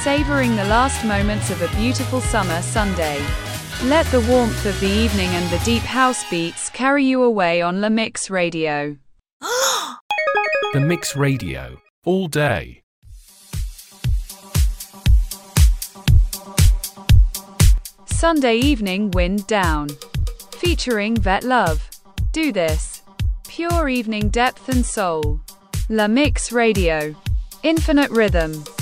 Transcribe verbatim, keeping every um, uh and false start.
savoring the last moments of a beautiful summer Sunday. Let the warmth of the evening and the deep house beats carry you away on La Mix Radio. The Mix Radio, all day. Sunday evening wind down. Featuring Vet Love. Do this. Pure evening depth and soul. La Mix Radio. Infinite rhythm.